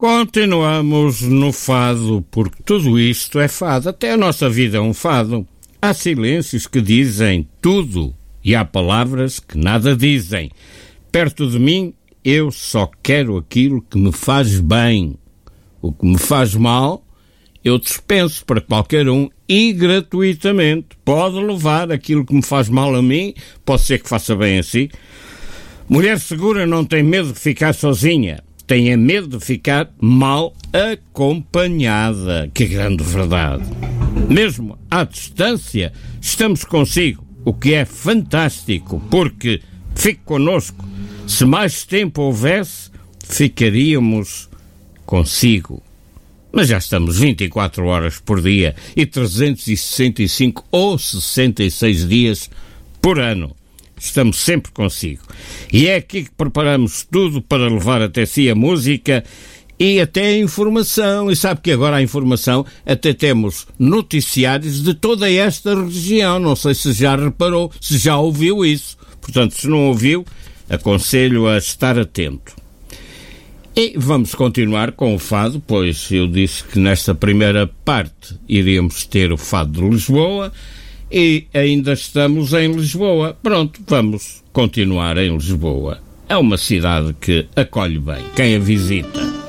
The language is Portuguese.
Continuamos no fado, porque tudo isto é fado, até a nossa vida é um fado. Há silêncios que dizem tudo e há palavras que nada dizem. Perto de mim, eu só quero aquilo que me faz bem. O que me faz mal, eu dispenso para qualquer um e gratuitamente. Pode levar aquilo que me faz mal a mim, pode ser que faça bem a si. Mulher segura não tem medo de ficar sozinha. Tem medo de ficar mal acompanhada. Que grande verdade. Mesmo à distância, estamos consigo, o que é fantástico, porque, fique connosco, se mais tempo houvesse, ficaríamos consigo. Mas já estamos 24 horas por dia e 365 ou 66 dias por ano. Estamos sempre consigo. E é aqui que preparamos tudo para levar até si a música e até a informação. E sabe que agora a informação, até temos noticiários de toda esta região. Não sei se já reparou, se já ouviu isso. Portanto, se não ouviu, aconselho a estar atento. E vamos continuar com o fado, pois eu disse que nesta primeira parte iríamos ter o fado de Lisboa. E ainda estamos em Lisboa. Pronto, vamos continuar em Lisboa. É uma cidade que acolhe bem quem a visita.